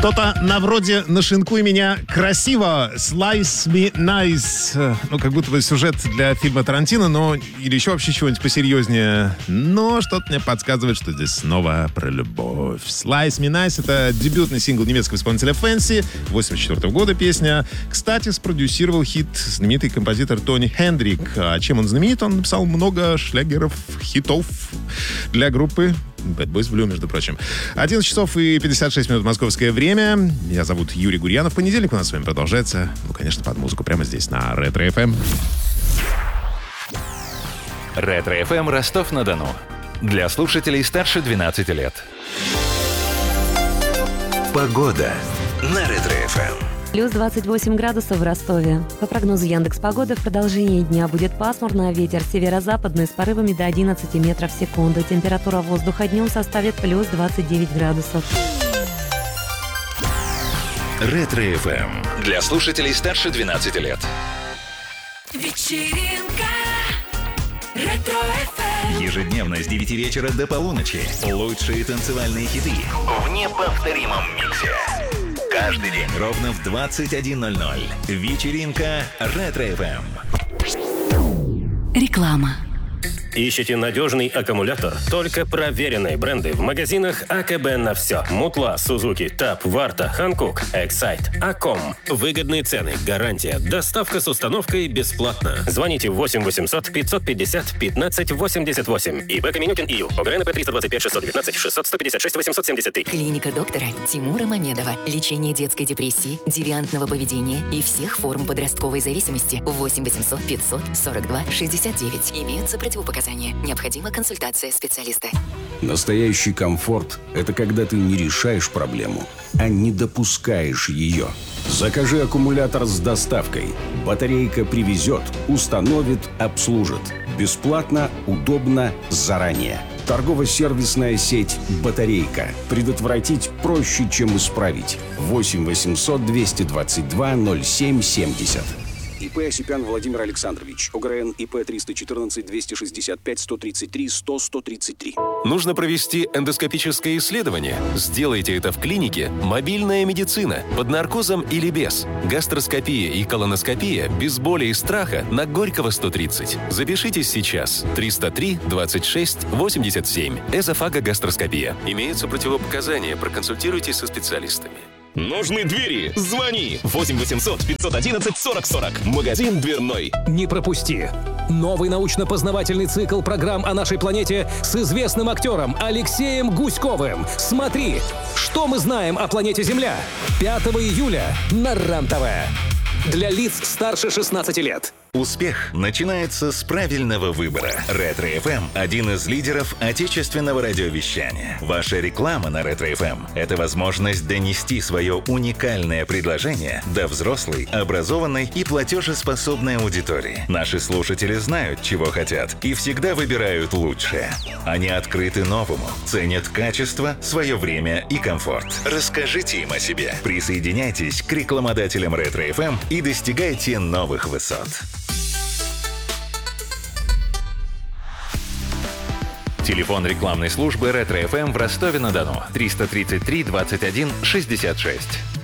Что-то на вроде «Нашинкуй меня красиво», «Slice me nice». Ну, как будто бы сюжет для фильма Тарантино, но или еще вообще чего-нибудь посерьезнее. Но что-то мне подсказывает, что здесь снова про любовь. «Slice me nice» — это дебютный сингл немецкого исполнителя Fancy, 1984 года песня. Кстати, спродюсировал хит знаменитый композитор Тони Хендрик. А чем он знаменит? Он написал много шлягеров, хитов для группы Bad Boys Blue, между прочим. 11 часов и 56 минут московское время. Меня зовут Юрий Гурьянов. Понедельник у нас с вами продолжается. Ну, конечно, под музыку прямо здесь, на Ретро FM. Ретро FM Ростов-на-Дону. Для слушателей старше 12 лет. Погода на Ретро FM. Плюс 28 градусов в Ростове. По прогнозу Яндекс.Погоды, в продолжении дня будет пасмурно, ветер северо-западный с порывами до 11 метров в секунду. Температура воздуха днем составит плюс 29 градусов. Ретро FM. Для слушателей старше 12 лет. Вечеринка Ретро FM. Ежедневно с 9 вечера до полуночи. Лучшие танцевальные хиты в неповторимом миксе. Каждый день ровно в 21:00. Вечеринка Ретро FM. Реклама. Ищете надежный аккумулятор? Только проверенные бренды в магазинах АКБ на все. Мутла, Сузуки, ТАП, Варта, Ханкук, Эксайт, Аком. Выгодные цены, гарантия, доставка с установкой бесплатно. Звоните 8 800 550 15 88. ИП Каменюкин ИЮ. ОГРНП 325 619 600 156 873. Клиника доктора Тимура Мамедова. Лечение детской депрессии, девиантного поведения и всех форм подростковой зависимости. 8 800 542 69. Имеются противопоказания. Необходима консультация специалиста. Настоящий комфорт – это когда ты не решаешь проблему, а не допускаешь ее. Закажи аккумулятор с доставкой. Батарейка привезет, установит, обслужит. Бесплатно, удобно, заранее. Торгово-сервисная сеть «Батарейка». Предотвратить проще, чем исправить. 8 800 222 0770. ИП Осипян Владимир Александрович. ОГРН ИП 314 265 133 100 133. Нужно провести эндоскопическое исследование? Сделайте это в клинике «Мобильная медицина» под наркозом или без. Гастроскопия и колоноскопия без боли и страха на Горького 130. Запишитесь сейчас. 303 26 87. Эзофагогастроскопия. Имеются противопоказания. Проконсультируйтесь со специалистами. Нужны двери? Звони 8 800 511 40 40. Магазин дверной. Не пропусти. Новый научно-познавательный цикл программ о нашей планете с известным актером Алексеем Гуськовым. Смотри, что мы знаем о планете Земля. 5 июля на РЕН-ТВ. Для лиц старше 16 лет. Успех начинается с правильного выбора. Ретро FM – один из лидеров отечественного радиовещания. Ваша реклама на Ретро FM – это возможность донести свое уникальное предложение до взрослой, образованной и платежеспособной аудитории. Наши слушатели знают, чего хотят, и всегда выбирают лучшее. Они открыты новому, ценят качество, свое время и комфорт. Расскажите им о себе. Присоединяйтесь к рекламодателям Ретро FM и достигайте новых высот. Телефон рекламной службы Ретро FM в Ростове-на-Дону 333 21 66.